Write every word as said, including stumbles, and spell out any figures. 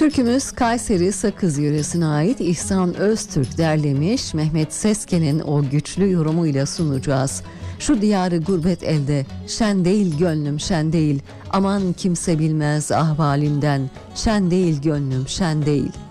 Türkümüz Kayseri Sakız yöresine ait İhsan Öztürk derlemiş, Mehmet Sesken'in o güçlü yorumuyla sunacağız. Şu diyarı gurbet elde, şen değil gönlüm şen değil, aman kimse bilmez ahvalimden, şen değil gönlüm şen değil.